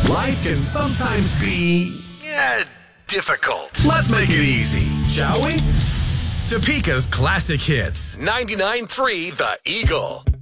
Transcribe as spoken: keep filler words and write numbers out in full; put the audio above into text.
Life can sometimes be eh, difficult. Let's make it easy, shall we? Topeka's Classic Hits. ninety-nine point three The Eagle.